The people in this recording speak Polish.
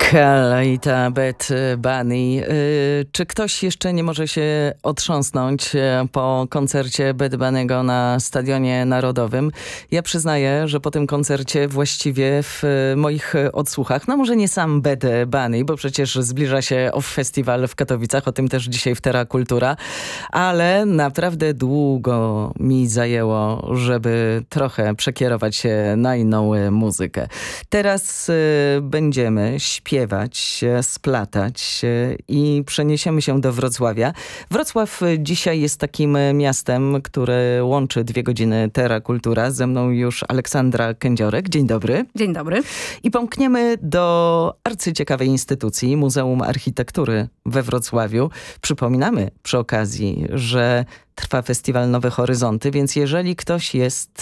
Kalita Bad Bunny. Czy ktoś jeszcze nie może się otrząsnąć po koncercie Bad Bunny'ego na Stadionie Narodowym? Ja przyznaję, że po tym koncercie właściwie w moich odsłuchach, no może nie sam Bad Bunny, bo przecież zbliża się Off Festival w Katowicach, o tym też dzisiaj w Terra Kultura, ale naprawdę długo mi zajęło, żeby trochę przekierować się na inną muzykę. Teraz będziemy śpiewać, splatać i przeniesiemy się do Wrocławia. Wrocław dzisiaj jest takim miastem, które łączy 2 godziny Terra Kultura. Ze mną już Aleksandra Kędziorek. Dzień dobry. Dzień dobry. I pomkniemy do arcyciekawej instytucji, Muzeum Architektury we Wrocławiu. Przypominamy przy okazji, że trwa festiwal Nowe Horyzonty, więc jeżeli ktoś jest